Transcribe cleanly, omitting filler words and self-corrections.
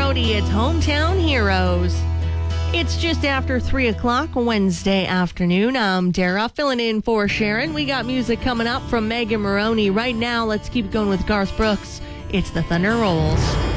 Maroney. It's Hometown Heroes. It's just after 3 o'clock Wednesday afternoon. I'm Dara, filling in for Sharon. We got music coming up from Megan Maroney. Right now, let's keep going with Garth Brooks. It's The Thunder Rolls.